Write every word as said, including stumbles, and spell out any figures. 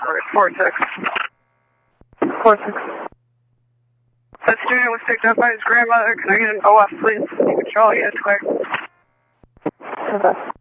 four six. four six. That student was picked up by his grandmother. Can I get an O F, please? Control, yes, clear. Okay.